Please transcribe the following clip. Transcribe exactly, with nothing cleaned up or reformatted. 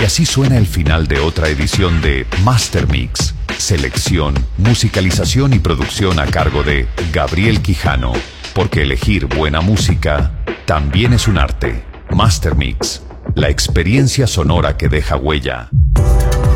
Y así suena el final de otra edición de Master Mix. Selección, musicalización y producción a cargo de Gabriel Quijano. Porque elegir buena música también es un arte. Master Mix, la experiencia sonora que deja huella.